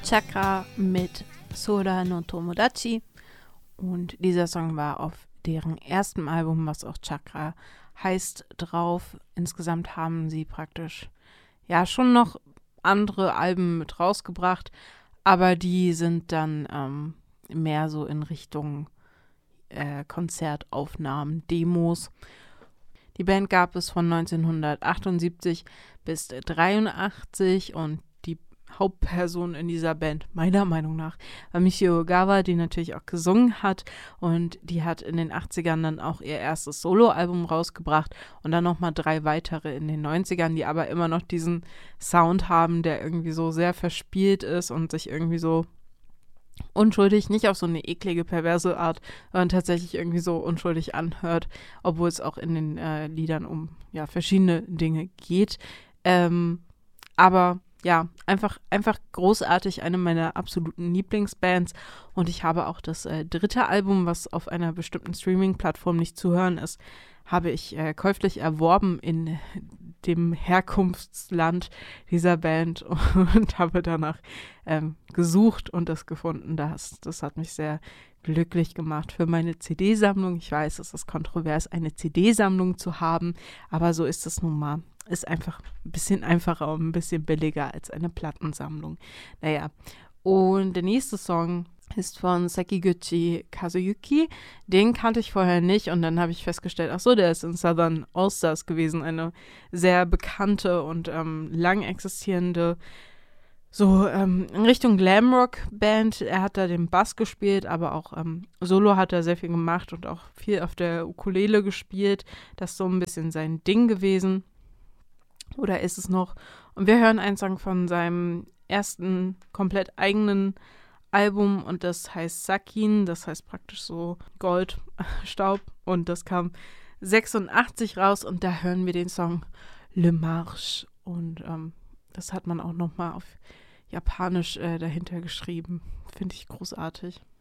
Chakra mit Sora no Tomodachi und dieser Song war auf deren ersten Album, was auch Chakra heißt, drauf. Insgesamt haben sie praktisch ja schon noch andere Alben mit rausgebracht, aber die sind dann mehr so in Richtung Konzertaufnahmen, Demos. Die Band gab es von 1978 bis 1983 und die Hauptperson in dieser Band, meiner Meinung nach, war Michio Ogawa, die natürlich auch gesungen hat und die hat in den 80ern dann auch ihr erstes Soloalbum rausgebracht und dann nochmal 3 weitere in den 90ern, die aber immer noch diesen Sound haben, der irgendwie so sehr verspielt ist und sich irgendwie so unschuldig, nicht auf so eine eklige, perverse Art, sondern tatsächlich irgendwie so unschuldig anhört, obwohl es auch in den Liedern um ja verschiedene Dinge geht. Aber ja, einfach großartig, eine meiner absoluten Lieblingsbands. Und ich habe auch das 3. Album, was auf einer bestimmten Streaming-Plattform nicht zu hören ist, habe ich käuflich erworben in dem Herkunftsland dieser Band und habe danach gesucht und das gefunden. Das hat mich sehr glücklich gemacht für meine CD-Sammlung. Ich weiß, es ist kontrovers, eine CD-Sammlung zu haben, aber so ist es nun mal. Ist einfach ein bisschen einfacher und ein bisschen billiger als eine Plattensammlung. Naja, und der nächste Song ist von Sekiguchi Kazuyuki. Den kannte ich vorher nicht und dann habe ich festgestellt, ach so, der ist in Southern All-Stars gewesen, eine sehr bekannte und lang existierende so in Richtung Glamrock-Band. Er hat da den Bass gespielt, aber auch Solo hat er sehr viel gemacht und auch viel auf der Ukulele gespielt. Das ist so ein bisschen sein Ding gewesen. Oder ist es noch? Und wir hören einen Song von seinem ersten komplett eigenen Album und das heißt Sakin, das heißt praktisch so Goldstaub und das kam 86 raus und da hören wir den Song Le Marche und das hat man auch nochmal auf Japanisch dahinter geschrieben. Finde ich großartig.